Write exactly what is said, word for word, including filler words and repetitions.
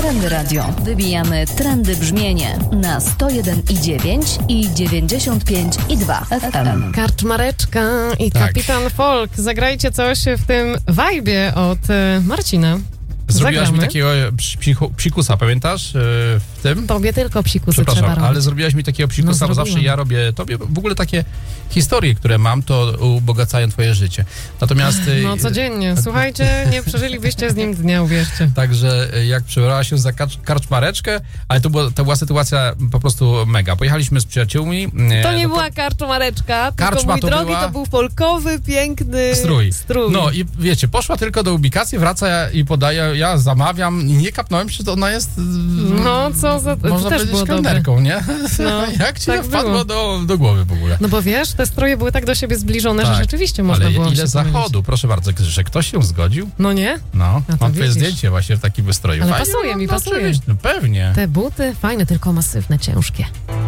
Trendy Radio. Wybijamy trendy brzmienie na sto jeden i dziewięć i dziewięćdziesiąt pięć i dwa F M. Karczmareczka i Tak. Kapitan Folk. Zagrajcie coś w tym wajbie od e, Marcina. Zrobiłaś Zagramy. mi takiego psiku, psikusa, pamiętasz? Yy, w tym? Tobie tylko psikusy trzeba Przepraszam, robić. ale zrobiłaś mi takiego psikusa, No, bo zawsze zrobiłam. ja robię tobie w ogóle takie historie, które mam, to ubogacają twoje życie. Natomiast... yy, No codziennie. Słuchajcie, nie przeżylibyście z nim dnia, uwierzcie. Także jak przebrała się za karcz, karczmareczkę, ale to, było, to była sytuacja po prostu mega. Pojechaliśmy z przyjaciółmi. To nie no była karczmareczka, tylko Karczma mój to drogi, była- to był folkowy, piękny Strój. strój. No i wiecie, poszła tylko do ubikacji, wraca i podaje, ja zamawiam i nie kapnąłem się, to ona jest... No, co za... To Można też powiedzieć było dobre. kelnerką, nie? No, Jak ci tak to wpadło było. do, do głowy w ogóle? No bo wiesz, te stroje były tak do siebie zbliżone, że Tak, rzeczywiście można ale było ile się zachodu, pomylić. proszę bardzo, że ktoś się zgodził? No nie? No, to mam twoje widzisz. zdjęcie właśnie w takim wystroju. Ale Fajnie, pasuje no, mi, no, pasuje. oczywiście, No pewnie. Te buty fajne, tylko masywne, ciężkie.